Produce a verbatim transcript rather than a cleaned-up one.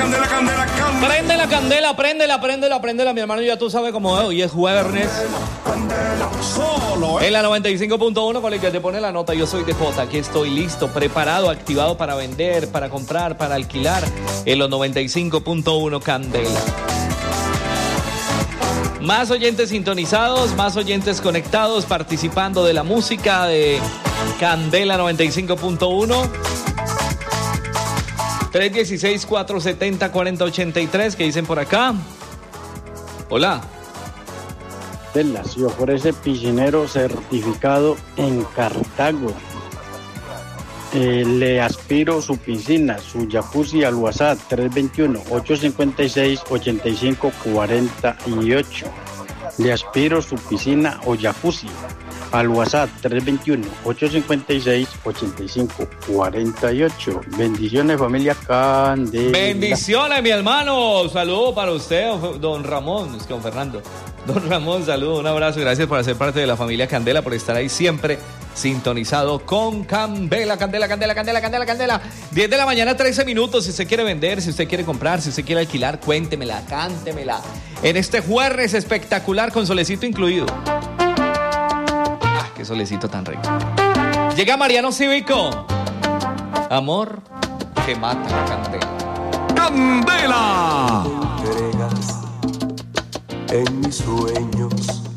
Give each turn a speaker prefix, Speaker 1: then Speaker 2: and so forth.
Speaker 1: candela, candela, candela.
Speaker 2: Prende la candela, préndela, préndela, préndela, mi hermano, ya tú sabes cómo es. Hoy es jueves.
Speaker 1: Solo, ¿eh?
Speaker 2: En la noventa y cinco punto uno con el que te pone la nota, yo soy D J, aquí estoy listo, preparado, activado para vender, para comprar, para alquilar. En los noventa y cinco punto uno Candela. Más oyentes sintonizados, más oyentes conectados, participando de la música de Candela noventa y cinco punto uno. tres uno seis, cuatro siete cero, cuatro cero ocho tres, ¿qué dicen por acá? Hola.
Speaker 3: Si ofrece piscinero certificado en Cartago. Eh, le aspiro su piscina, su jacuzzi al WhatsApp tres dos uno, ocho cinco seis, ocho cinco cuatro ocho. Le aspiro su piscina o jacuzzi al WhatsApp tres dos uno, ocho cinco seis, ocho cinco cuatro ocho. Bendiciones, familia Candela.
Speaker 2: Bendiciones, mi hermano. Saludo para usted, don Ramón. Es que don Fernando. Don Ramón, saludo, un abrazo. Gracias por hacer parte de la familia Candela, por estar ahí siempre sintonizado con Candela, Candela, Candela, Candela, Candela, Candela. diez de la mañana, trece minutos. Si usted quiere vender, si usted quiere comprar, si usted quiere alquilar, cuéntemela, cántemela. En este jueves espectacular con solecito incluido. Ah, qué solecito tan rico. Llega Mariano Cívico. Amor que mata la candela.
Speaker 1: ¡Candela!
Speaker 4: Entregas en mis sueños